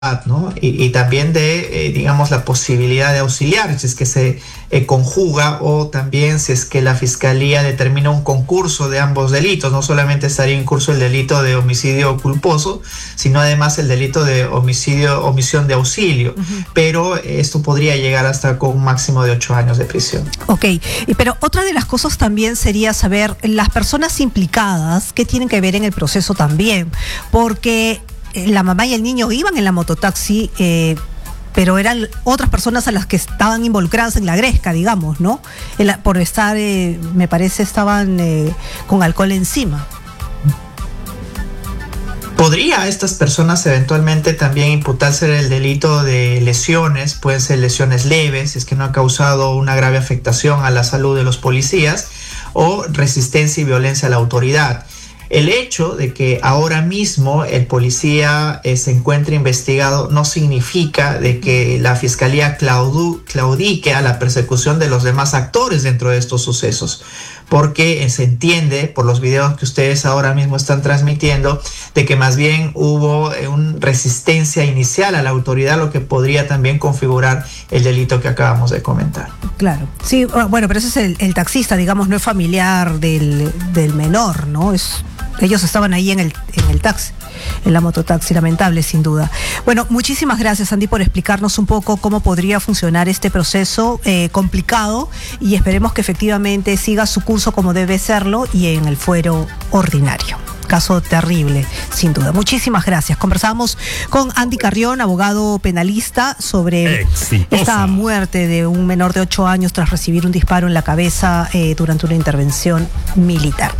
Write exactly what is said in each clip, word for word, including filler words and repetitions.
¿no? Y, y también de, eh, digamos, la posibilidad de auxiliar, si es que se eh, conjuga, o también si es que la Fiscalía determina un concurso de ambos delitos. No solamente estaría en curso el delito de homicidio culposo, sino además el delito de homicidio, omisión de auxilio. Uh-huh. Pero esto podría llegar hasta con un máximo de ocho años de prisión. Ok, pero otra de las cosas también sería saber las personas implicadas que tienen que ver en el proceso también, porque la mamá y el niño iban en la mototaxi, eh, pero eran otras personas a las que estaban involucradas en la gresca, digamos, ¿no? La, por estar, eh, me parece, estaban eh, con alcohol encima. ¿Podría a estas personas eventualmente también imputarse el delito de lesiones? Pueden ser lesiones leves, si es que no ha causado una grave afectación a la salud de los policías, o resistencia y violencia a la autoridad. El hecho de que ahora mismo el policía eh, se encuentre investigado no significa de que la Fiscalía claudu, claudique a la persecución de los demás actores dentro de estos sucesos, porque eh, se entiende por los videos que ustedes ahora mismo están transmitiendo de que más bien hubo eh, una resistencia inicial a la autoridad, lo que podría también configurar el delito que acabamos de comentar. Claro, sí, bueno, pero ese es el, el taxista, digamos, no es familiar del, del menor, ¿no? Es... Ellos estaban ahí en el, en el taxi, en la mototaxi, lamentable sin duda. Bueno, muchísimas gracias, Andy, por explicarnos un poco cómo podría funcionar este proceso eh, complicado, y esperemos que efectivamente siga su curso como debe serlo y en el fuero ordinario. Caso terrible, sin duda. Muchísimas gracias. Conversamos con Andy Carrión, abogado penalista, sobre Exitosa. esta muerte de un menor de ocho años tras recibir un disparo en la cabeza eh, durante una intervención militar.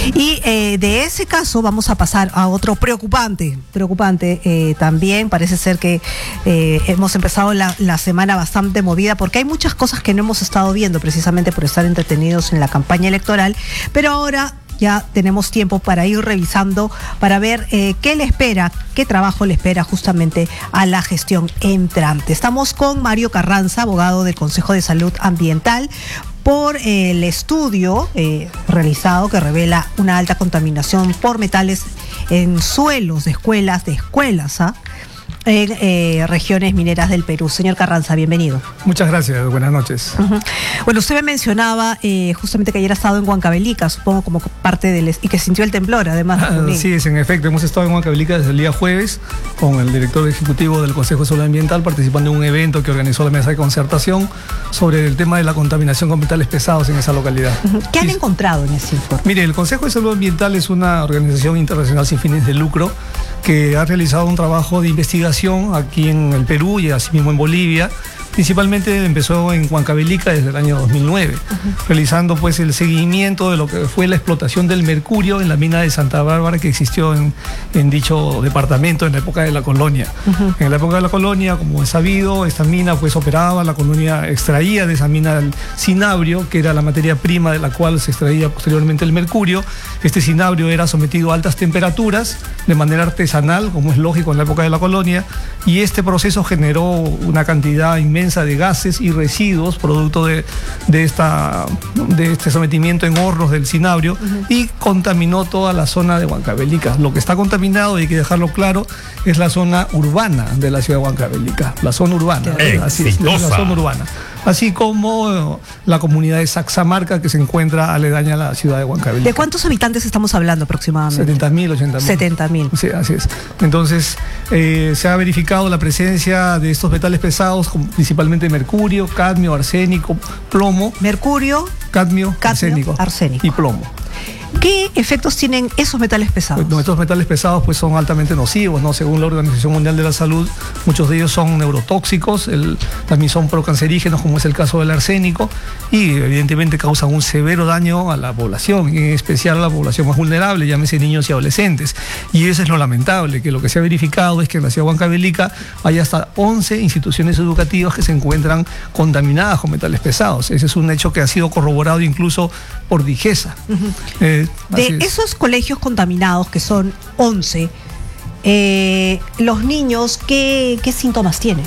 Y eh, de ese caso vamos a pasar a otro preocupante, preocupante eh, también. Parece ser que eh, hemos empezado la, la semana bastante movida, porque hay muchas cosas que no hemos estado viendo precisamente por estar entretenidos en la campaña electoral, pero ahora ya tenemos tiempo para ir revisando, para ver eh, qué le espera, qué trabajo le espera justamente a la gestión entrante. Estamos con Mario Carranza, abogado del Consejo de Salud Ambiental, por eh, el estudio eh, realizado que revela una alta contaminación por metales en suelos de escuelas, de escuelas, ¿ah? en eh, regiones mineras del Perú. Señor Carranza, bienvenido. Muchas gracias, buenas noches. Uh-huh. Bueno, usted me mencionaba eh, justamente que ayer ha estado en Huancavelica, supongo como parte del... y que sintió el temblor, además. Ah, sí, es, en efecto, hemos estado en Huancavelica desde el día jueves con el director ejecutivo del Consejo de Salud Ambiental, participando en un evento que organizó la Mesa de Concertación sobre el tema de la contaminación con metales pesados en esa localidad. Uh-huh. ¿Qué han y, encontrado en ese informe? Mire, el Consejo de Salud Ambiental es una organización internacional sin fines de lucro que ha realizado un trabajo de investigación aquí en el Perú y asimismo en Bolivia. Principalmente empezó en Huancavelica desde el año dos mil nueve, uh-huh. realizando pues el seguimiento de lo que fue la explotación del mercurio en la mina de Santa Bárbara que existió en, en dicho departamento en la época de la colonia. Uh-huh. En la época de la colonia, como es sabido, esta mina pues operaba, la colonia extraía de esa mina el cinabrio, que era la materia prima de la cual se extraía posteriormente el mercurio. Este cinabrio era sometido a altas temperaturas de manera artesanal, como es lógico en la época de la colonia, y este proceso generó una cantidad inmensa de gases y residuos producto de, de, esta, de este sometimiento en hornos del cinabrio, uh-huh. y contaminó toda la zona de Huancavelica. Lo que está contaminado, y hay que dejarlo claro, es la zona urbana de la ciudad de Huancavelica, la zona urbana, así es, la zona urbana, así como la comunidad de Saxamarca, que se encuentra aledaña a la ciudad de Huancavelica. ¿De cuántos habitantes estamos hablando aproximadamente? setenta mil, ochenta mil. setenta mil. Sí, así es. Entonces, eh, se ha verificado la presencia de estos metales pesados, principalmente mercurio, cadmio, arsénico, plomo. Mercurio, cadmio, cadmio arsénico, arsénico y plomo. ¿Qué efectos tienen esos metales pesados? Pues, estos metales pesados pues, son altamente nocivos, ¿no? Según la Organización Mundial de la Salud, muchos de ellos son neurotóxicos, el, también son procancerígenos, como es el caso del arsénico, y evidentemente causan un severo daño a la población, en especial a la población más vulnerable, llámese niños y adolescentes. Y eso es lo lamentable, que lo que se ha verificado es que en la ciudad de Huancavelica hay hasta once instituciones educativas que se encuentran contaminadas con metales pesados. Ese es un hecho que ha sido corroborado incluso por Digesa. Uh-huh. eh, De esos colegios contaminados, que son once, eh, los niños, ¿qué, qué síntomas tienen?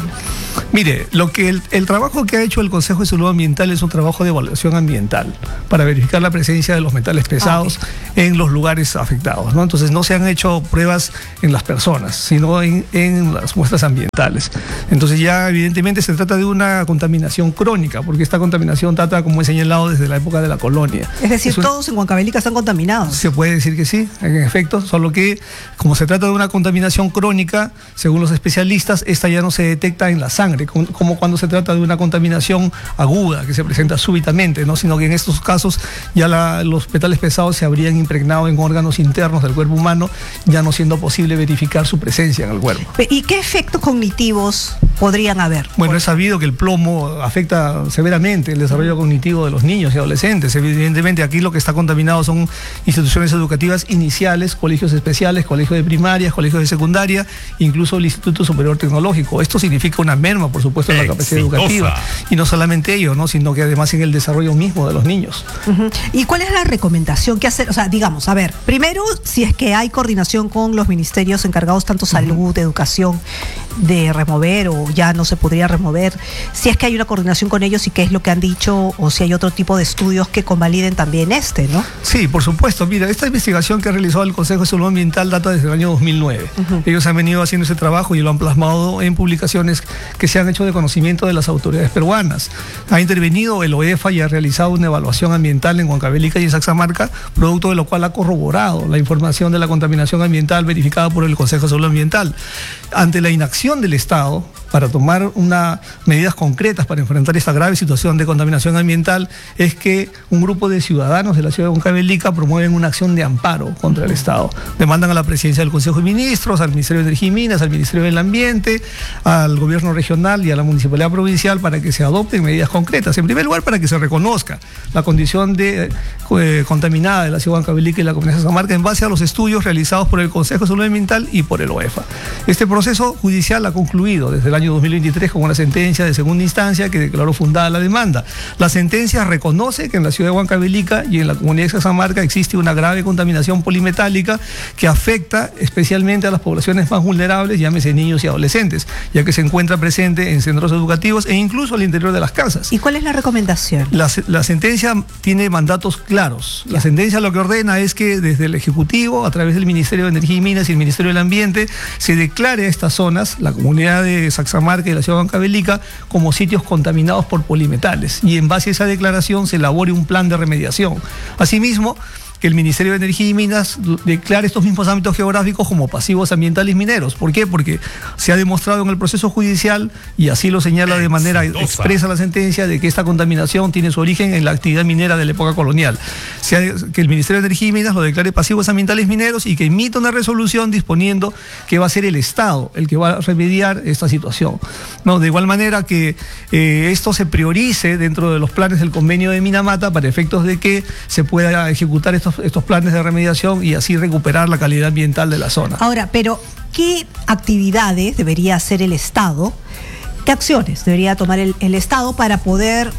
Mire, lo que el, el trabajo que ha hecho el Consejo de Salud Ambiental es un trabajo de evaluación ambiental para verificar la presencia de los metales pesados ah, okay. en los lugares afectados, ¿no? Entonces no se han hecho pruebas en las personas, sino en, en las muestras ambientales. Entonces ya evidentemente se trata de una contaminación crónica, porque esta contaminación data, como he señalado, desde la época de la colonia. Es decir, es un, todos en Huancavelica están contaminados. Se puede decir que sí, en efecto, solo que como se trata de una contaminación crónica, según los especialistas, esta ya no se detecta en la sangre, como cuando se trata de una contaminación aguda que se presenta súbitamente, ¿no? Sino que en estos casos ya la, los metales pesados se habrían impregnado en órganos internos del cuerpo humano, ya no siendo posible verificar su presencia en el cuerpo. ¿Y qué efectos cognitivos podrían haber? Bueno, es sabido que el plomo afecta severamente el desarrollo cognitivo de los niños y adolescentes. Evidentemente aquí lo que está contaminado son instituciones educativas iniciales, colegios especiales, colegios de primaria, colegios de secundaria, incluso el Instituto Superior Tecnológico. Esto significa una merma, por supuesto, en la capacidad educativa. Y no solamente ello, ¿no? Sino que además en el desarrollo mismo de los niños. Uh-huh. ¿Y cuál es la recomendación? ¿Qué hacer? O sea, digamos, a ver, primero, si es que hay coordinación con los ministerios encargados, tanto salud, uh-huh. educación, de remover o ya no se podría remover, si es que hay una coordinación con ellos y qué es lo que han dicho, o si hay otro tipo de estudios que convaliden también este, ¿no? Sí, por supuesto. Mira, esta investigación que ha realizado el Consejo de Salud Ambiental data desde el año dos mil nueve. Uh-huh. Ellos han venido haciendo ese trabajo y lo han plasmado en publicaciones que se han hecho de conocimiento de las autoridades peruanas. Ha intervenido el O E F A y ha realizado una evaluación ambiental en Huancavelica y en Saxamarca, producto de lo cual ha corroborado la información de la contaminación ambiental verificada por el Consejo de Salud Ambiental. Ante la inacción del Estado para tomar una, medidas concretas para enfrentar esta grave situación de contaminación ambiental, es que un grupo de ciudadanos de la ciudad de Huancavelica promueven una acción de amparo contra el Estado. Demandan a la presidencia del Consejo de Ministros, al Ministerio de Energía y Minas, al Ministerio del Ambiente, al gobierno regional y a la municipalidad provincial para que se adopten medidas concretas. En primer lugar, para que se reconozca la condición de eh, contaminada de la ciudad de Huancavelica y la comunidad de Saxamarca en base a los estudios realizados por el Consejo de Salud Ambiental y por el O E F A. Este proceso judicial ha concluido desde el año dos mil veintitrés con una sentencia de segunda instancia que declaró fundada la demanda. La sentencia reconoce que en la ciudad de Huancavelica y en la comunidad de Saxamarca existe una grave contaminación polimetálica que afecta especialmente a las poblaciones más vulnerables, llámese niños y adolescentes, ya que se encuentra presente en centros educativos e incluso al interior de las casas. ¿Y cuál es la recomendación? La, la sentencia tiene mandatos claros. La sentencia lo que ordena es que desde el Ejecutivo, a través del Ministerio de Energía y Minas y el Ministerio del Ambiente, se declare a estas zonas, la comunidad de Saxamarca y la ciudad de Huancavelica, como sitios contaminados por polimetales, y en base a esa declaración se elabore un plan de remediación. Asimismo, que el Ministerio de Energía y Minas declare estos mismos ámbitos geográficos como pasivos ambientales mineros. ¿Por qué? Porque se ha demostrado en el proceso judicial, y así lo señala de manera expresa la sentencia, de que esta contaminación tiene su origen en la actividad minera de la época colonial. O sea, que el Ministerio de Energía y Minas lo declare pasivos ambientales mineros y que emita una resolución disponiendo que va a ser el Estado el que va a remediar esta situación. No, de igual manera que eh, esto se priorice dentro de los planes del convenio de Minamata para efectos de que se pueda ejecutar estos estos planes de remediación y así recuperar la calidad ambiental de la zona. Ahora, pero ¿qué actividades debería hacer el Estado? ¿Qué acciones debería tomar el, el Estado para poder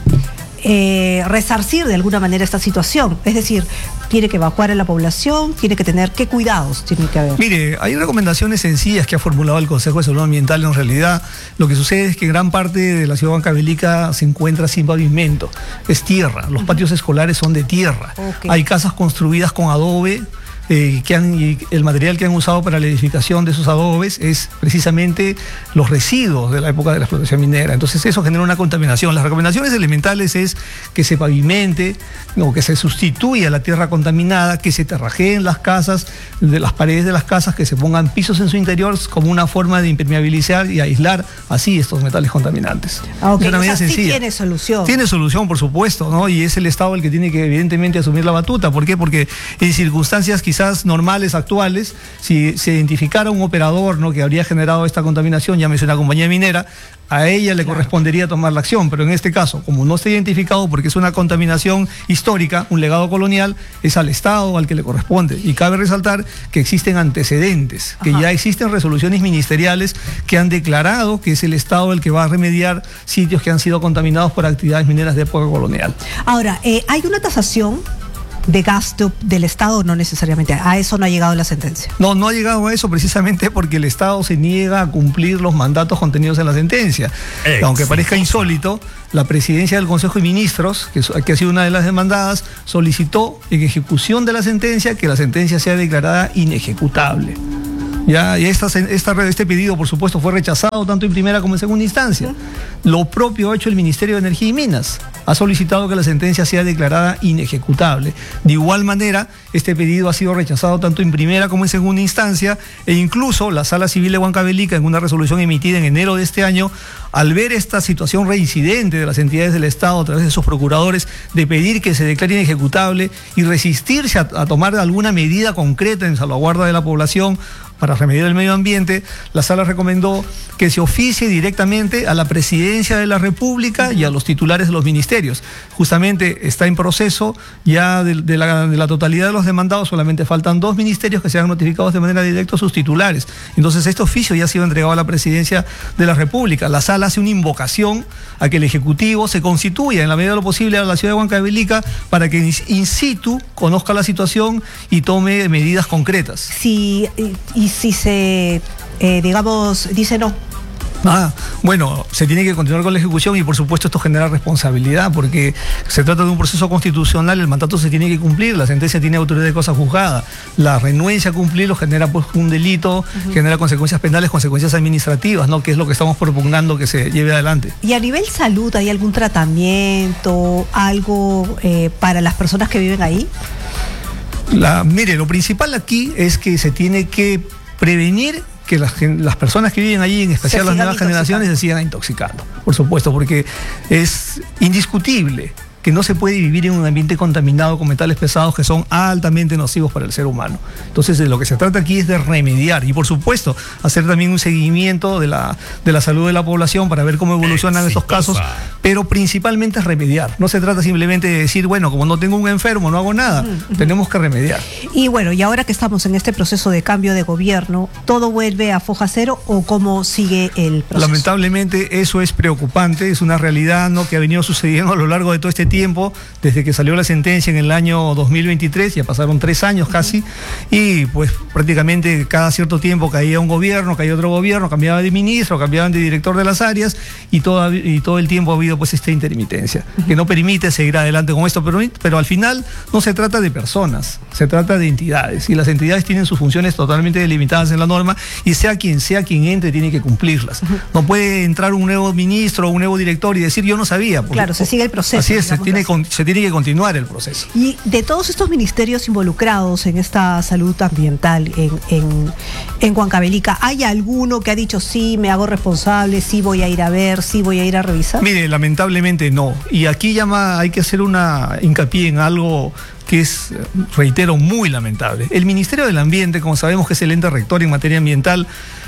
eh, resarcir de alguna manera esta situación? Es decir, ¿tiene que evacuar a la población? ¿Tiene que tener qué cuidados tiene que haber? Mire, hay recomendaciones sencillas que ha formulado el Consejo de Salud Ambiental. En realidad, lo que sucede es que gran parte de la ciudad de Huancavelica se encuentra sin pavimento. Es tierra, los uh-huh. patios escolares son de tierra. Okay. Hay casas construidas con adobe. Eh, que han, y el material que han usado para la edificación de esos adobes es precisamente los residuos de la época de la explotación minera. Entonces eso genera una contaminación. Las recomendaciones elementales es que se pavimente o que se sustituya la tierra contaminada, que se terrajeen las casas, de las paredes de las casas, que se pongan pisos en su interior como una forma de impermeabilizar y aislar así estos metales contaminantes. Ah, okay. Es una medida o sea, sencilla. Sí tiene solución. Tiene solución, por supuesto, ¿no? Y es el Estado el que tiene que evidentemente asumir la batuta. ¿Por qué? Porque en circunstancias quizás normales, actuales, si se identificara un operador, ¿no?, que habría generado esta contaminación, llámese una compañía minera, a ella le claro. correspondería tomar la acción, pero en este caso, como no está identificado porque es una contaminación histórica, un legado colonial, es al Estado al que le corresponde. Y cabe resaltar que existen antecedentes, que Ajá. ya existen resoluciones ministeriales que han declarado que es el Estado el que va a remediar sitios que han sido contaminados por actividades mineras de época colonial. Ahora, eh, hay una tasación de gasto del Estado, no necesariamente. A eso no ha llegado la sentencia. No, no ha llegado a eso precisamente porque el Estado se niega a cumplir los mandatos contenidos en la sentencia. Exitoso. Aunque parezca insólito, la presidencia del Consejo de Ministros, que, que ha sido una de las demandadas, solicitó en ejecución de la sentencia que la sentencia sea declarada inejecutable. Ya, y esta, esta, este pedido, por supuesto, fue rechazado tanto en primera como en segunda instancia. Lo propio ha hecho el Ministerio de Energía y Minas. Ha solicitado que la sentencia sea declarada inejecutable. De igual manera, este pedido ha sido rechazado tanto en primera como en segunda instancia, e incluso la Sala Civil de Huancavelica, en una resolución emitida en enero de este año, al ver esta situación reincidente de las entidades del Estado a través de sus procuradores de pedir que se declare inejecutable y resistirse a, a tomar alguna medida concreta en salvaguarda de la población para remediar el medio ambiente, la Sala recomendó que se oficie directamente a la Presidencia de la República y a los titulares de los ministerios. Justamente está en proceso ya de, de, la, de la totalidad de los demandados, solamente faltan dos ministerios que sean notificados de manera directa a sus titulares. Entonces este oficio ya ha sido entregado a la Presidencia de la República. La Sala hace una invocación a que el Ejecutivo se constituya en la medida de lo posible a la ciudad de Huancavelica para que in situ conozca la situación y tome medidas concretas. Sí, y, y si se, eh, digamos, dice no. Ah, bueno, se tiene que continuar con la ejecución y por supuesto esto genera responsabilidad porque se trata de un proceso constitucional, el mandato se tiene que cumplir, la sentencia tiene autoridad de cosa juzgada, la renuencia a cumplirlo genera pues un delito, uh-huh. genera consecuencias penales, consecuencias administrativas, ¿no? Que es lo que estamos propugnando que se lleve adelante. ¿Y a nivel salud hay algún tratamiento, algo eh, para las personas que viven ahí? La, mire, lo principal aquí es que se tiene que prevenir que las, las personas que viven allí, en especial las nuevas generaciones, se sigan intoxicando, por supuesto, porque es indiscutible que no se puede vivir en un ambiente contaminado con metales pesados que son altamente nocivos para el ser humano. Entonces, de lo que se trata aquí es de remediar y, por supuesto, hacer también un seguimiento de la, de la salud de la población para ver cómo evolucionan estos casos, pero principalmente es remediar. No se trata simplemente de decir, bueno, como no tengo un enfermo, no hago nada. Uh-huh. Tenemos que remediar. Y bueno, y ahora que estamos en este proceso de cambio de gobierno, ¿todo vuelve a foja cero o cómo sigue el proceso? Lamentablemente eso es preocupante, es una realidad, ¿no?, que ha venido sucediendo a lo largo de todo este tiempo, desde que salió la sentencia en el año dos mil veintitrés, ya pasaron tres años casi, uh-huh. y pues prácticamente cada cierto tiempo caía un gobierno, caía otro gobierno, cambiaba de ministro, cambiaban de director de las áreas, y todo, y todo el tiempo ha habido pues esta intermitencia, uh-huh. que no permite seguir adelante con esto, pero, pero al final no se trata de personas, se trata de entidades, y las entidades tienen sus funciones totalmente delimitadas en la norma, y sea quien sea quien entre, tiene que cumplirlas. Uh-huh. No puede entrar un nuevo ministro o un nuevo director y decir yo no sabía. Porque, claro, se sigue el proceso. Así es, se tiene, se tiene que continuar el proceso. Y de todos estos ministerios involucrados en esta salud ambiental en, en, en Huancavelica, ¿hay alguno que ha dicho sí, me hago responsable, sí voy a ir a ver, sí voy a ir a revisar? Mire, lamentablemente no. Y aquí llama, hay que hacer una hincapié en algo que es, reitero, muy lamentable. El Ministerio del Ambiente, como sabemos que es el ente rector en materia ambiental,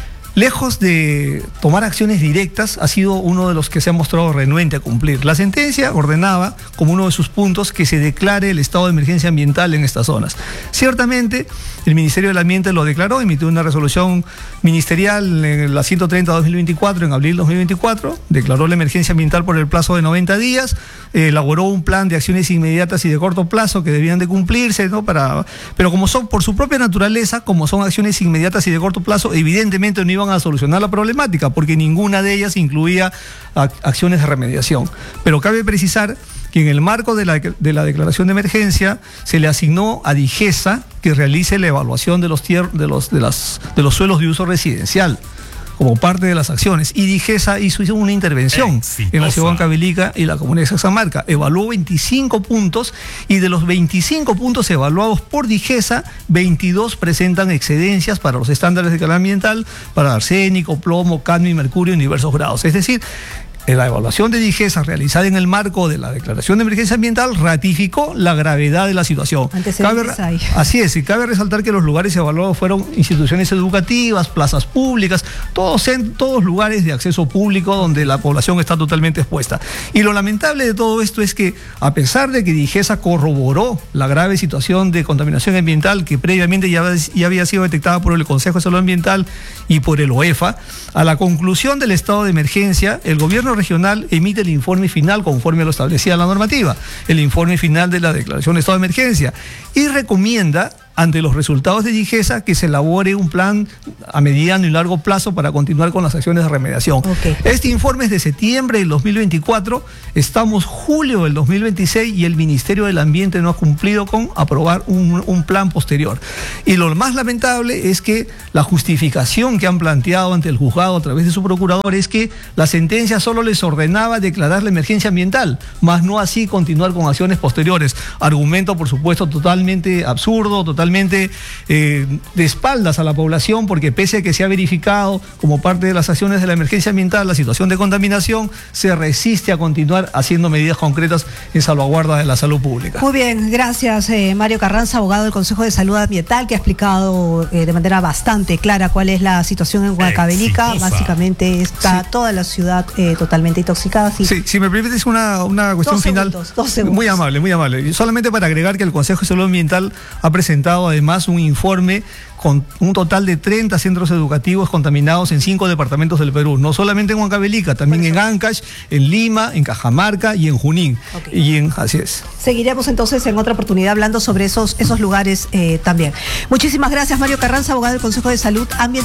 lejos de tomar acciones directas, ha sido uno de los que se ha mostrado renuente a cumplir. La sentencia ordenaba, como uno de sus puntos, que se declare el estado de emergencia ambiental en estas zonas. Ciertamente, el Ministerio del Ambiente lo declaró, emitió una resolución ministerial en la ciento treinta dos mil veinticuatro, en abril de dos mil veinticuatro, declaró la emergencia ambiental por el plazo de noventa días, eh, elaboró un plan de acciones inmediatas y de corto plazo que debían de cumplirse, ¿no? Para, pero como son, por su propia naturaleza, como son acciones inmediatas y de corto plazo, evidentemente no iban a solucionar la problemática, porque ninguna de ellas incluía acciones de remediación. Pero cabe precisar que en el marco de la, de la declaración de emergencia se le asignó a DIGESA que realice la evaluación de los, tier, de los, de las, de los suelos de uso residencial como parte de las acciones, y DIGESA hizo, hizo una intervención Exitosa. en la ciudad de Huancavelica y la comunidad de Cajamarca. Evaluó veinticinco puntos, y de los veinticinco puntos evaluados por DIGESA, veintidós presentan excedencias para los estándares de calidad ambiental, para arsénico, plomo, cadmio y mercurio en diversos grados. Es decir, en la evaluación de DIGESA realizada en el marco de la declaración de emergencia ambiental ratificó la gravedad de la situación. Cabe, así es, y cabe resaltar que los lugares evaluados fueron instituciones educativas, plazas públicas, todos, en, todos lugares de acceso público donde la población está totalmente expuesta. Y lo lamentable de todo esto es que, a pesar de que DIGESA corroboró la grave situación de contaminación ambiental que previamente ya, ya había sido detectada por el Consejo de Salud Ambiental y por el O E F A, a la conclusión del estado de emergencia, el gobierno gobierno regional emite el informe final conforme a lo establecida la normativa, el informe final de la declaración de estado de emergencia, y recomienda ante los resultados de DIGESA que se elabore un plan a mediano y largo plazo para continuar con las acciones de remediación. Okay. Este informe es de septiembre del dos mil veinticuatro, estamos julio del dos mil veintiséis y el Ministerio del Ambiente no ha cumplido con aprobar un, un plan posterior. Y lo más lamentable es que la justificación que han planteado ante el juzgado a través de su procurador es que la sentencia solo les ordenaba declarar la emergencia ambiental, más no así continuar con acciones posteriores. Argumento, por supuesto, totalmente absurdo, totalmente totalmente eh, de espaldas a la población, porque pese a que se ha verificado como parte de las acciones de la emergencia ambiental la situación de contaminación, se resiste a continuar haciendo medidas concretas en salvaguarda de la salud pública. Muy bien, gracias eh, Mario Carranza, abogado del Consejo de Salud Ambiental, que ha explicado eh, de manera bastante clara cuál es la situación en Huancavelica. Básicamente está sí. toda la ciudad eh, totalmente intoxicada. Sí, sí si me permites una, una cuestión dos final. Segundos, dos segundos. Muy amable, muy amable. Solamente para agregar que el Consejo de Salud Ambiental ha presentado además un informe con un total de treinta centros educativos contaminados en cinco departamentos del Perú, no solamente en Huancavelica, también en Ancash, en Lima, en Cajamarca y en Junín. Okay. Y en, así es. Seguiremos entonces en otra oportunidad hablando sobre esos, esos lugares eh, también. Muchísimas gracias, Mario Carranza, abogado del Consejo de Salud Ambiental.